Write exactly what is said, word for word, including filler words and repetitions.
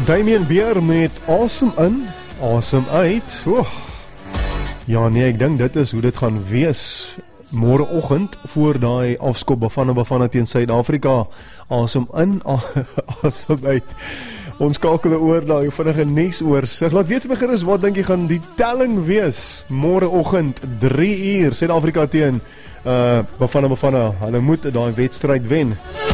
Damien Beer met Awesome in, Awesome uit. Oeh. Ja nee, ek dink dit is hoe dit gaan wees môreoggend voor daai afskop Bafana Bafana teen Suid-Afrika. Awesome in, Awesome uit. Ons skakel oor daai vinnige nuusoorsit. Laat weet my gerus wat dink jy gaan die telling wees môreoggend drie uur Suid-Afrika teen uh, Bafana Bafana. Hulle moet daai wedstryd wen.